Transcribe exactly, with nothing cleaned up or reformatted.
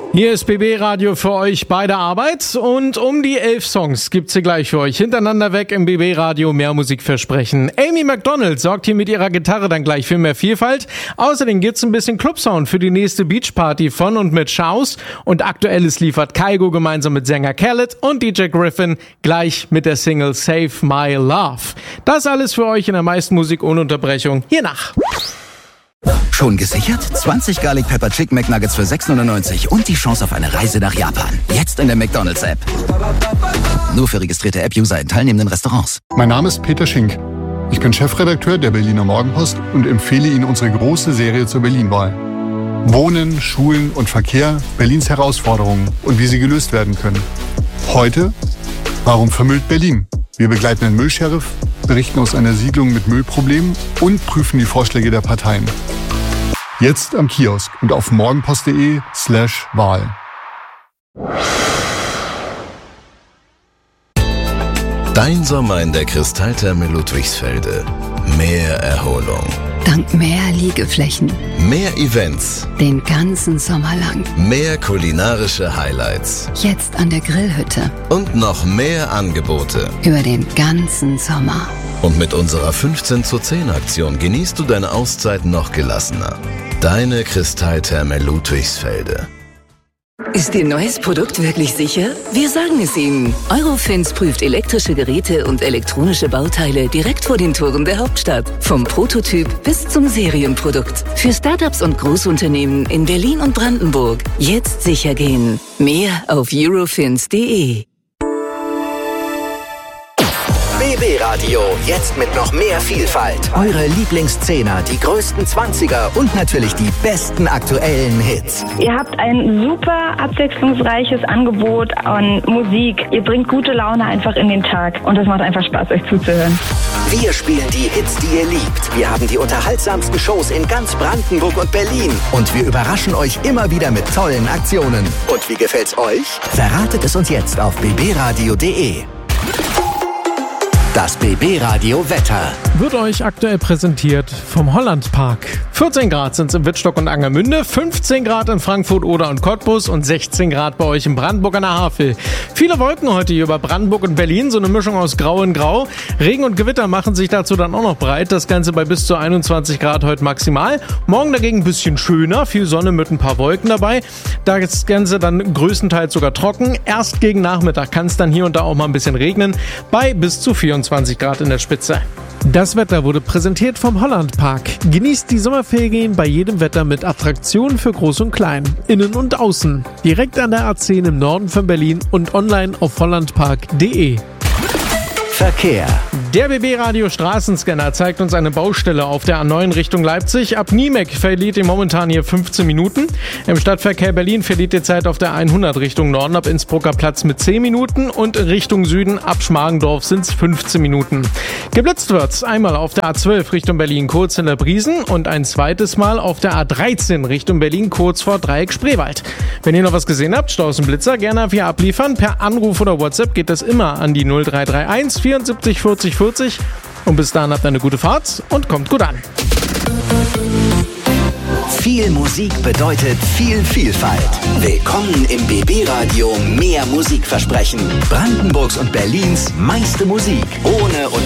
Hier ist B B Radio für euch bei der Arbeit und um die elf Songs gibt's hier gleich für euch hintereinander weg im B B Radio mehr Musikversprechen. Amy Macdonald sorgt hier mit ihrer Gitarre dann gleich für mehr Vielfalt. Außerdem gibt's ein bisschen Clubsound für die nächste Beachparty von und mit Schaus und Aktuelles liefert Kygo gemeinsam mit Sänger Khaled und D J Griffin gleich mit der Single Save My Love. Das alles für euch in der meisten Musik ohne Unterbrechung hier nach. Schon gesichert? zwanzig Garlic Pepper Chicken McNuggets für sechs neunundneunzig und die Chance auf eine Reise nach Japan. Jetzt in der McDonald's-App. Nur für registrierte App-User in teilnehmenden Restaurants. Mein Name ist Peter Schink. Ich bin Chefredakteur der Berliner Morgenpost und empfehle Ihnen unsere große Serie zur Berlin-Wahl. Wohnen, Schulen und Verkehr, Berlins Herausforderungen und wie sie gelöst werden können. Heute, warum vermüllt Berlin? Wir begleiten den Müllsheriff, berichten aus einer Siedlung mit Müllproblemen und prüfen die Vorschläge der Parteien. Jetzt am Kiosk und auf morgenpost.de slash Wahl. Dein Sommer in der Kristalltherme Ludwigsfelde. Mehr Erholung. Dank mehr Liegeflächen. Mehr Events. Den ganzen Sommer lang. Mehr kulinarische Highlights. Jetzt an der Grillhütte. Und noch mehr Angebote. Über den ganzen Sommer. Und mit unserer fünfzehn zu zehn Aktion genießt du deine Auszeit noch gelassener. Deine Kristalltherme Ludwigsfelde. Ist Ihr neues Produkt wirklich sicher? Wir sagen es Ihnen. Eurofins prüft elektrische Geräte und elektronische Bauteile direkt vor den Toren der Hauptstadt. Vom Prototyp bis zum Serienprodukt. Für Startups und Großunternehmen in Berlin und Brandenburg. Jetzt sicher gehen. Mehr auf eurofins punkt de. B B Radio, jetzt mit noch mehr Vielfalt. Eure Lieblingszehner, die größten Zwanziger und natürlich die besten aktuellen Hits. Ihr habt ein super abwechslungsreiches Angebot an Musik. Ihr bringt gute Laune einfach in den Tag und es macht einfach Spaß, euch zuzuhören. Wir spielen die Hits, die ihr liebt. Wir haben die unterhaltsamsten Shows in ganz Brandenburg und Berlin. Und wir überraschen euch immer wieder mit tollen Aktionen. Und wie gefällt's euch? Verratet es uns jetzt auf b b radio punkt de. Das B B Radio Wetter wird euch aktuell präsentiert vom Hollandpark. vierzehn Grad sind es in Wittstock und Angermünde, fünfzehn Grad in Frankfurt, Oder und Cottbus und sechzehn Grad bei euch in Brandenburg an der Havel. Viele Wolken heute hier über Brandenburg und Berlin, so eine Mischung aus Grau und Grau. Regen und Gewitter machen sich dazu dann auch noch breit, das Ganze bei bis zu einundzwanzig Grad heute maximal. Morgen dagegen ein bisschen schöner, viel Sonne mit ein paar Wolken dabei. Das Ganze dann größtenteils sogar trocken. Erst gegen Nachmittag kann es dann hier und da auch mal ein bisschen regnen, bei bis zu vierundzwanzig Grad in der Spitze. Das Wetter wurde präsentiert vom Hollandpark. Genießt die Sommerferien bei jedem Wetter mit Attraktionen für Groß und Klein. Innen und außen. Direkt an der A zehn im Norden von Berlin und online auf hollandpark punkt de. Verkehr. Der B B Radio Straßenscanner zeigt uns eine Baustelle auf der A neun Richtung Leipzig. Ab Niemek verliert ihr momentan hier fünfzehn Minuten. Im Stadtverkehr Berlin verliert ihr Zeit auf der hundert Richtung Norden ab Innsbrucker Platz mit zehn Minuten und Richtung Süden ab Schmargendorf sind es fünfzehn Minuten. Geblitzt wird's einmal auf der A zwölf Richtung Berlin kurz hinter Briesen und ein zweites Mal auf der A dreizehn Richtung Berlin kurz vor Dreieck Spreewald. Wenn ihr noch was gesehen habt, Staus und Blitzer gerne via abliefern. Per Anruf oder WhatsApp geht das immer an die null drei drei eins vierundsiebzig vierzig vierzig. Und bis dahin habt eine gute Fahrt und kommt gut an. Viel Musik bedeutet viel Vielfalt. Willkommen im B B Radio mehr Musikversprechen. Brandenburgs und Berlins meiste Musik. Ohne